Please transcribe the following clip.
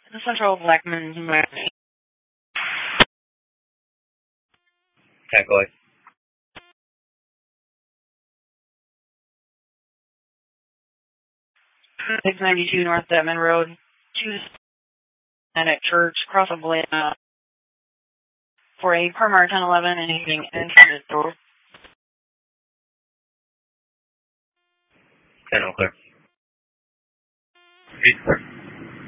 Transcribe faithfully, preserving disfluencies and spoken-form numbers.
The Central Blackman, Miami. Okay, go ahead. six ninety-two North Detman Road, two and at Church, across of Atlanta, for a Parmar ten eleven and anything intended door. ten, all clear. Repeat, sir.